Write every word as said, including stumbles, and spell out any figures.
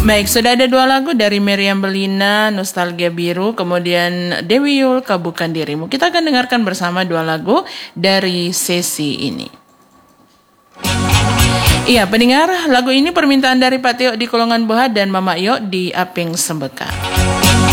Baik, sudah ada dua lagu dari Meriam Belina, Nostalgia Biru, kemudian Dewi Yul, Kabulkan Dirimu. Kita akan dengarkan bersama dua lagu dari sesi ini. Iya, pendengar, lagu ini permintaan dari Pak Tio di Kolongan Boha dan Mama Yo di Aping Sembeka.